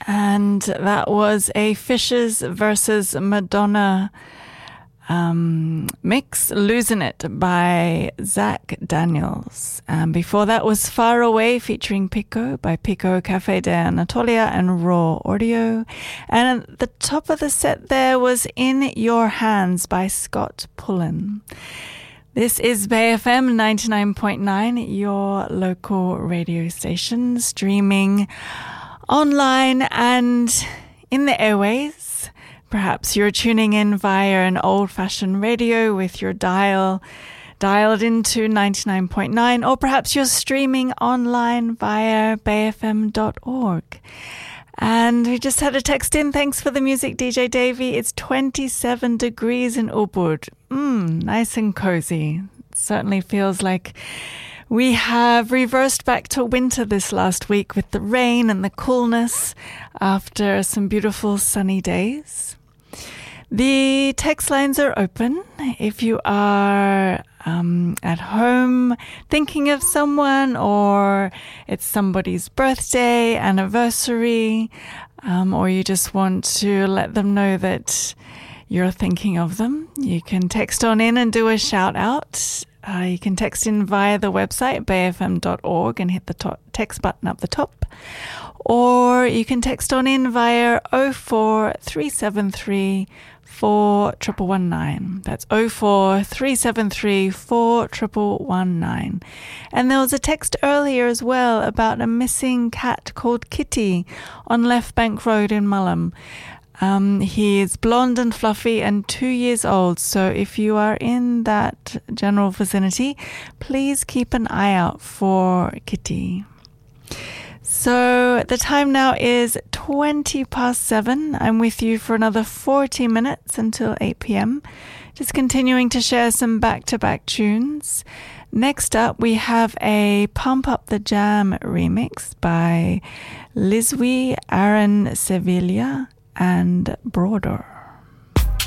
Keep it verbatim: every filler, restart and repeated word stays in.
And that was a Fishes versus Madonna um, mix, Losing It by Zach Daniels. And before that was Far Away featuring Pico by Pico, Cafe de Anatolia and Raw Audio. And at the top of the set there was In Your Hands by Scott Pullen. This is Bay F M ninety-nine point nine, your local radio station, streaming online and in the airways. Perhaps you're tuning in via an old-fashioned radio with your dial dialed into ninety-nine point nine, or perhaps you're streaming online via bay f m dot org. And we just had a text in. Thanks for the music, D J Davey. It's twenty-seven degrees in Ubud. Mmm, nice and cozy. It certainly feels like we have reversed back to winter this last week with the rain and the coolness after some beautiful sunny days. The text lines are open. If you are um, at home thinking of someone, or it's somebody's birthday, anniversary, um, or you just want to let them know that you're thinking of them, you can text on in and do a shout out. Uh, you can text in via the website, bay f m dot org, and hit the to- text button up the top. Or you can text on in via oh four three seven three four one one one nine. That's oh four three seven three four one one one nine. And there was a text earlier as well about a missing cat called Kitty on Left Bank Road in Mullum. Um, he is blonde and fluffy and two years old. So if you are in that general vicinity, please keep an eye out for Kitty. So the time now is twenty past seven. I'm with you for another forty minutes until eight p.m. Just continuing to share some back-to-back tunes. Next up, we have a Pump Up the Jam remix by Lizwy, Aaron Sevilla, and Broader.